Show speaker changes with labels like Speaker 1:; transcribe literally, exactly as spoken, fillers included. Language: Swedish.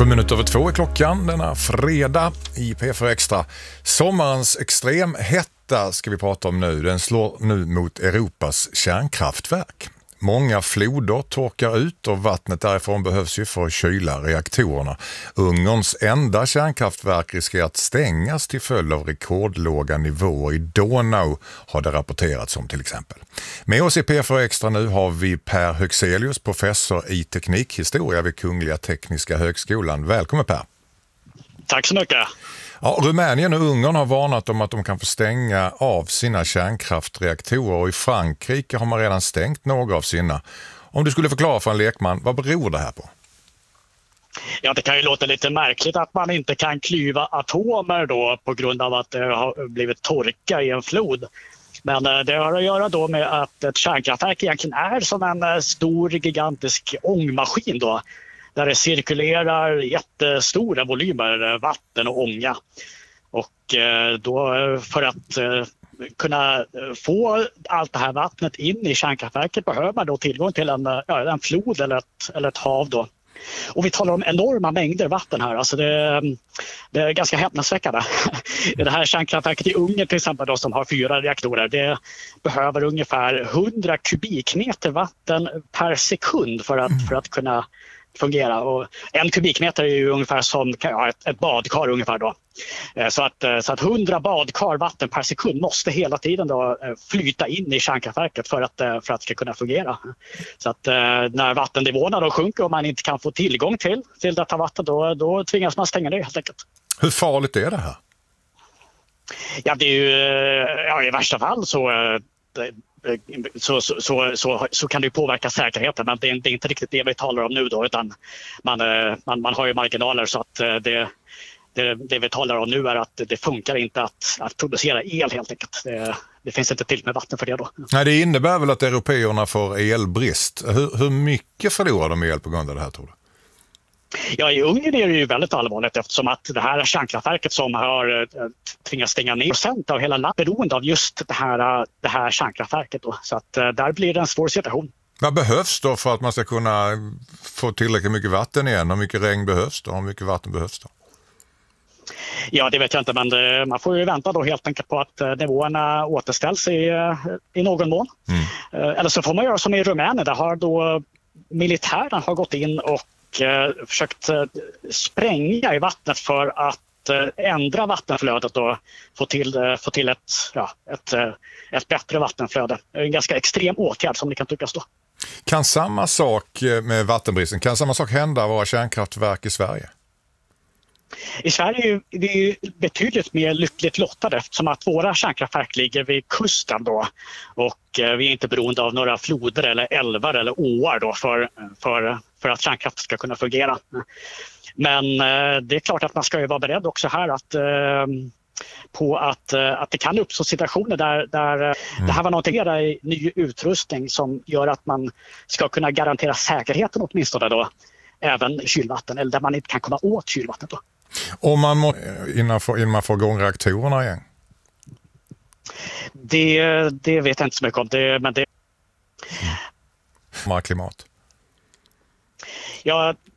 Speaker 1: Sju minuter över två är klockan denna fredag i P fyra Extra. Sommarens extrem hetta ska vi prata om nu. Den slår nu mot Europas kärnkraftverk. Många floder torkar ut och vattnet därifrån behövs ju för att kyla reaktorerna. Ungerns enda kärnkraftverk riskerar att stängas till följd av rekordlåga nivåer i Donau, har det rapporterats om till exempel. Med oss i P fyra Extra nu har vi Per Höxelius, professor i teknikhistoria vid Kungliga Tekniska högskolan. Välkommen Per.
Speaker 2: Tack så mycket.
Speaker 1: Ja, Rumänien och Ungern har varnat om att de kan få stänga av sina kärnkraftreaktorer, och i Frankrike har man redan stängt några av sina. Om du skulle förklara för en lekman, vad beror det här på?
Speaker 2: Ja, det kan ju låta lite märkligt att man inte kan klyva atomer då på grund av att det har blivit torka i en flod. Men det har att göra då med att ett kärnkraftverk egentligen är som en stor gigantisk ångmaskin då, där det cirkulerar jättestora volymer vatten och ånga. Och då för att kunna få allt det här vattnet in i kärnkraftverket behöver man då tillgång till en, ja, en flod eller ett, eller ett hav då. Och vi talar om enorma mängder vatten här. Alltså det, det är ganska häpnadsväckande. Det här kärnkraftverket i Ungern till exempel då, som har fyra reaktorer, det behöver ungefär hundra kubikmeter vatten per sekund för att, för att kunna fungera. Och en kubikmeter är ju ungefär som ja, ett, ett badkar ungefär då. Så att, så att hundra badkar vatten per sekund måste hela tiden då flyta in i kärnkraftverket för att, för att det ska kunna fungera. Så att när vattennivåerna då sjunker och man inte kan få tillgång till, till detta vatten, då, då tvingas man stänga det helt enkelt.
Speaker 1: Hur farligt är det här?
Speaker 2: Ja, det är ju, ja, i värsta fall så det, Så, så, så, så, så kan det ju påverka säkerheten, men det är, det är inte riktigt det vi talar om nu då, utan man, man, man har ju marginaler, så att det, det, det vi talar om nu är att det funkar inte att, att producera el helt enkelt. Det, det finns inte till med vatten för det då.
Speaker 1: Nej, det innebär väl att européerna får elbrist. Hur, hur mycket förlorar de el på grund av det här, tror du?
Speaker 2: Ja, i Ungern är det ju väldigt allvarligt, eftersom att det här kärnkraftverket som har tvingats stänga ner procent av hela landet beroende av just det här, det här kärnkraftverket då. Så att där blir det en svår situation.
Speaker 1: Vad behövs då för att man ska kunna få tillräckligt mycket vatten igen? Hur mycket regn behövs då? Hur mycket vatten behövs då?
Speaker 2: Ja, det vet jag inte, men det, man får ju vänta då helt enkelt på att nivåerna återställs i, i någon mån. Mm. Eller så får man göra som i Rumänien, där har då militären har gått in och försökt spränga i vattnet för att ändra vattenflödet och få till, få till ett, ja, ett, ett bättre vattenflöde. En ganska extrem åtgärd som det kan tyckas då.
Speaker 1: Kan samma sak med vattenbristen, kan samma sak hända våra kärnkraftverk i Sverige?
Speaker 2: I Sverige är vi betydligt mer lyckligt lottade, eftersom att våra kärnkraftverk ligger vid kusten då, och vi är inte beroende av några floder eller älvar eller åar då för, för, för att kärnkraft ska kunna fungera. Men det är klart att man ska ju vara beredd också här att, på att, att det kan uppstå situationer där, där mm. det här var någonting i ny utrustning som gör att man ska kunna garantera säkerheten åtminstone då, även kylvatten, eller där man inte kan komma åt kylvattnet då.
Speaker 1: Om man må, innan, för, innan man får igång reaktorerna igen?
Speaker 2: Det, det vet jag inte så mycket om. Det, men det...
Speaker 1: Mm. Klimat?
Speaker 2: Ja,